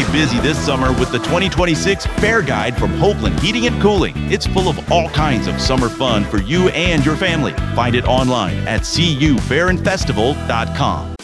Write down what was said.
busy this summer with the 2026 Fair Guide from Hoagland Heating and Cooling. It's full of all kinds of summer fun for you and your family. Find it online at cufairandfestival.com.